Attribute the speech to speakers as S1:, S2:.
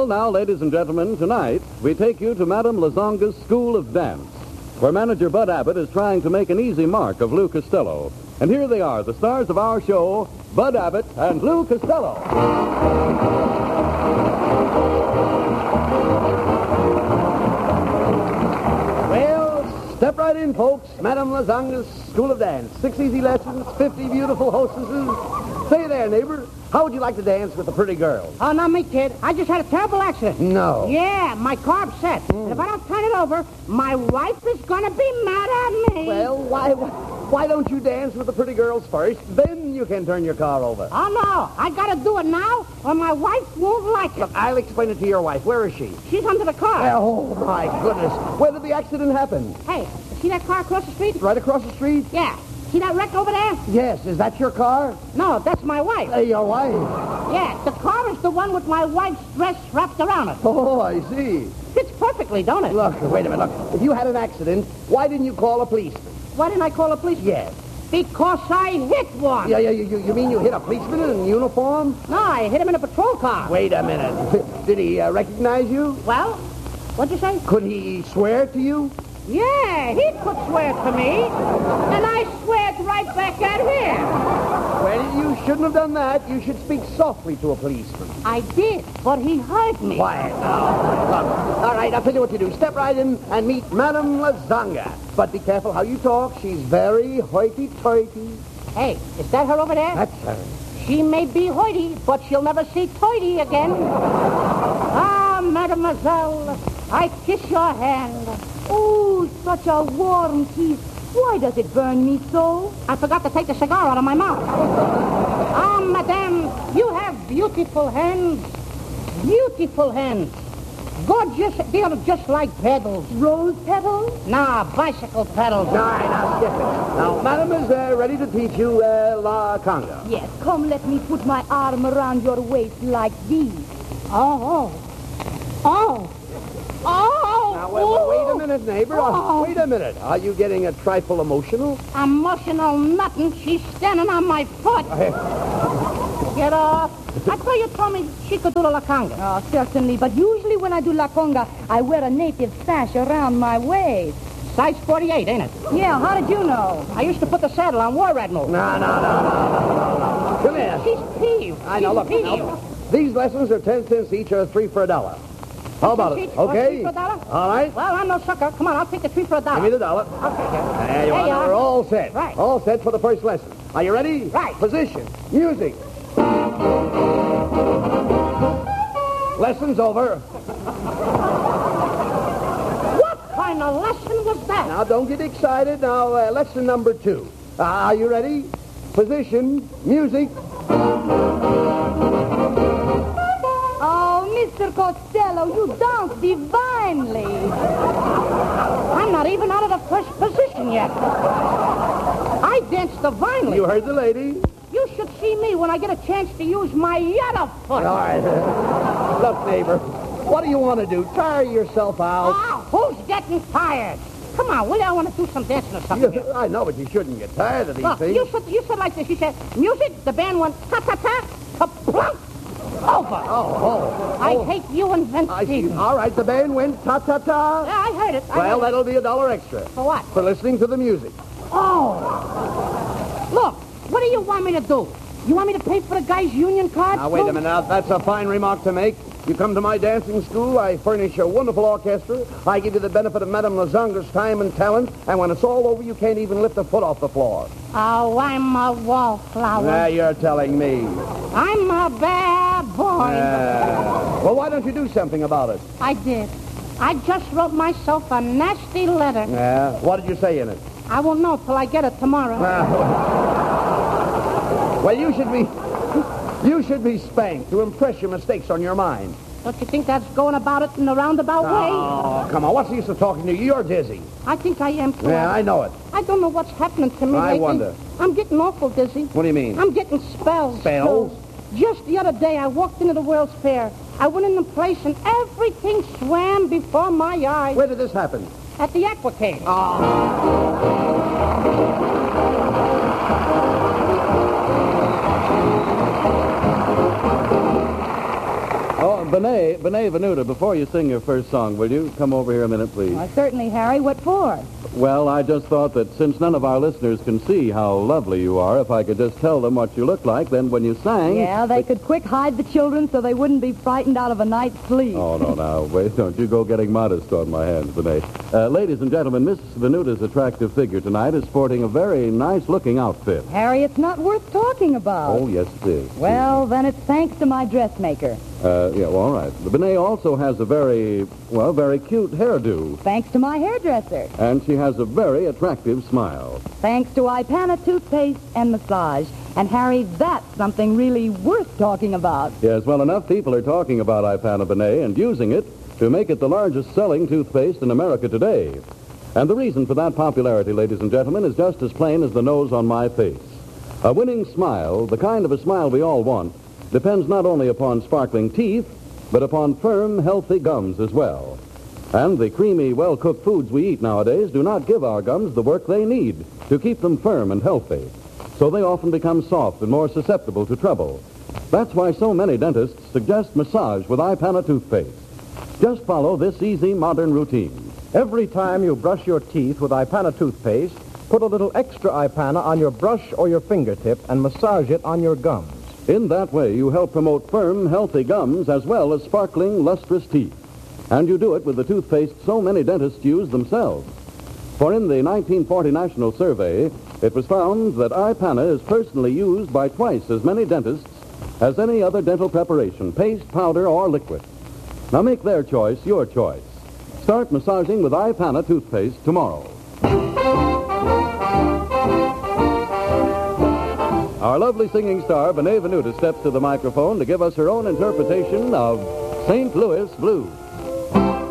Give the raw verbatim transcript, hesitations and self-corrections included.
S1: Well, now, ladies and gentlemen, tonight we take you to Madame Lazonga's School of Dance, where manager Bud Abbott is trying to make an easy mark of Lou Costello. And here they are, the stars of our show, Bud Abbott and Lou Costello.
S2: Well, step right in, folks. Madame Lazonga's School of Dance. Six easy lessons, fifty beautiful hostesses. Say there, neighbor, how would you like to dance with a pretty girl?
S3: Oh, not me, kid. I just had a terrible accident.
S2: No.
S3: Yeah, my car upset. Mm. And if I don't turn it over, my wife is going to be mad at me.
S2: Well, why, why don't you dance with the pretty girls first? Then you can turn your car over.
S3: Oh, no. I got to do it now, or my wife won't like it.
S2: Look, I'll explain it to your wife. Where is she?
S3: She's under the car.
S2: Oh, my goodness. Where did the accident happen?
S3: Hey, see that car across the street?
S2: Right across the street?
S3: Yeah. See that wreck over there?
S2: Yes. Is that your car?
S3: No, that's my wife.
S2: Uh, your wife?
S3: Yeah, the car is the one with my wife's dress wrapped around it.
S2: Oh, I see.
S3: Fits perfectly, don't it?
S2: Look, wait a minute. Look, if you had an accident, why didn't you call a policeman?
S3: Why didn't I call a policeman?
S2: Yes.
S3: Because I hit one.
S2: Yeah, yeah, you, you mean you hit a policeman in uniform?
S3: No, I hit him in a patrol car.
S2: Wait a minute. Did he uh, recognize you?
S3: Well, what'd you say?
S2: Could he swear to you?
S3: Yeah, he could swear to me, and I swear right back at him.
S2: Well, you shouldn't have done that. You should speak softly to a policeman.
S3: I did, but he heard me.
S2: Quiet now. Look, all right, I'll tell you what you do. Step right in and meet Madame Lazonga. But be careful how you talk. She's very hoity-toity.
S3: Hey, is that her over there?
S2: That's her.
S3: She may be hoity, but she'll never see toity again. Ah, mademoiselle, I kiss your hand.
S4: Oh, such a warm kiss. Why does it burn me so?
S3: I forgot to take the cigar out of my mouth. Ah, madame, you have beautiful hands. Beautiful hands. Gorgeous. They are just like petals.
S4: Rose petals?
S3: Nah, bicycle pedals.
S2: All right, now skip it. Now, Madame is uh, ready to teach you uh, La Conga.
S4: Yes, come let me put my arm around your waist like this.
S3: Oh, oh. Oh. Oh!
S2: Now, wait, wait a minute, neighbor.
S3: Oh.
S2: Wait a minute. Are you getting a trifle emotional?
S3: Emotional nothing. She's standing on my foot. Get off. I thought you told me she could do the La Conga.
S4: Oh, certainly. But usually when I do La Conga, I wear a native sash around my waist.
S3: Size forty-eight, ain't it?
S4: Yeah, how did you know?
S3: I used to put the saddle on War Admiral.
S2: No, no, no, no, no. Come here.
S3: She's peeved.
S2: I know,
S3: She's
S2: look.
S3: peeved.
S2: Now, these lessons are ten cents each or three for a dollar. How about it?
S3: Each, or
S2: Okay?
S3: Three for a dollar?
S2: All right.
S3: Well, I'm no sucker. Come on, I'll take the three for a dollar.
S2: Give me the dollar.
S3: Okay, here.
S2: There you
S3: There
S2: are.
S3: you
S2: Now
S3: are.
S2: we're all set.
S3: Right.
S2: All set for the first lesson. Are you ready?
S3: Right.
S2: Position. Music. Lesson's over.
S3: What kind of lesson was that?
S2: Now, don't get excited. Now, uh, lesson number two. Uh, are you ready? Position. Music.
S4: Oh, Mister Costello, you dance divinely.
S3: I'm not even out of the first position yet. I dance divinely.
S2: You heard the lady.
S3: You should see me when I get a chance to use my yada foot.
S2: All right. Look, neighbor, what do you want to do? Tire yourself out?
S3: Ah, who's getting tired? Come on, will you? I want to do some dancing or something. here.
S2: I know, but you shouldn't get tired of these
S3: Look,
S2: things.
S3: you said, you said like this. You said, music, the band went ta-ta-ta, ka-plunk, over.
S2: Oh, oh.
S3: I
S2: oh.
S3: hate you and Vince
S2: I see.
S3: Stevens.
S2: All right, the band went ta-ta-ta.
S3: Yeah, I heard it. I
S2: Well,
S3: heard it.
S2: that'll be a dollar extra.
S3: For what?
S2: For listening to the music.
S3: Oh. Look, what do you want me to do? You want me to pay for the guy's union card?
S2: Now, wait
S3: too?
S2: a minute. Now, that's a fine remark to make. You come to my dancing school, I furnish a wonderful orchestra. I give you the benefit of Madame Lazonga's time and talent, and when it's all over, you can't even lift a foot off the floor.
S3: Oh, I'm a wallflower.
S2: Now, you're telling me.
S3: I'm a bad boy.
S2: Uh, well, why don't you do something about it?
S3: I did. I just wrote myself a nasty letter.
S2: Yeah. What did you say in it?
S3: I won't know till I get it tomorrow.
S2: Well, you should be... You should be spanked to impress your mistakes on your mind.
S3: Don't you think that's going about it in a roundabout way?
S2: Oh, come on. What's the use of talking to you? You're dizzy.
S3: I think I am, too.
S2: Yeah, I know it.
S3: I don't know what's happening to me
S2: I
S3: lately.
S2: wonder.
S3: I'm getting awful dizzy.
S2: What do you mean?
S3: I'm getting spells.
S2: Spells?
S3: too. Just the other day, I walked into the World's Fair. I went in the place, and everything swam before my eyes.
S2: Where did this happen?
S3: At the Aquacade.
S1: Oh, Benet, Benet Venuta, before you sing your first song, will you come over here a minute, please?
S4: Well, certainly, Harry. What for?
S1: Well, I just thought that since none of our listeners can see how lovely you are, if I could just tell them what you look like, then when you sang...
S4: Yeah, they could quick hide the children so they wouldn't be frightened out of a night's sleep.
S1: Oh, no, now, wait, don't you go getting modest on my hands, Benet. Uh, ladies and gentlemen, Miss Venuta's attractive figure tonight is sporting a very nice-looking outfit.
S4: Harry, it's not worth talking about.
S1: Oh, yes, it is.
S4: Well, then it's thanks to my dressmaker.
S1: Uh, yeah, well, all right. The Benet also has a very, well, very cute hairdo.
S4: Thanks to my hairdresser.
S1: And she has a very attractive smile.
S4: Thanks to Ipana toothpaste and massage. And, Harry, that's something really worth talking about.
S1: Yes, well, enough people are talking about Ipana Benet and using it to make it the largest selling toothpaste in America today. And the reason for that popularity, ladies and gentlemen, is just as plain as the nose on my face. A winning smile, the kind of a smile we all want, depends not only upon sparkling teeth, but upon firm, healthy gums as well. And the creamy, well-cooked foods we eat nowadays do not give our gums the work they need to keep them firm and healthy. So they often become soft and more susceptible to trouble. That's why so many dentists suggest massage with Ipana toothpaste. Just follow this easy, modern routine.
S5: Every time you brush your teeth with Ipana toothpaste, put a little extra Ipana on your brush or your fingertip and massage it on your gums.
S1: In that way, you help promote firm, healthy gums as well as sparkling, lustrous teeth. And you do it with the toothpaste so many dentists use themselves. For in the nineteen forty National Survey, it was found that Ipana is personally used by twice as many dentists as any other dental preparation, paste, powder, or liquid. Now make their choice your choice. Start massaging with Ipana toothpaste tomorrow. Our lovely singing star, Benet Venuta, steps to the microphone to give us her own interpretation of Saint Louis Blues.